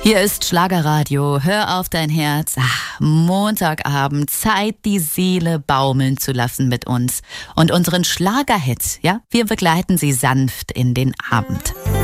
Hier ist Schlagerradio, hör auf dein Herz. Montagabend, Zeit, die Seele baumeln zu lassen mit uns. Und unseren Schlagerhit, ja, wir begleiten sie sanft in den Abend.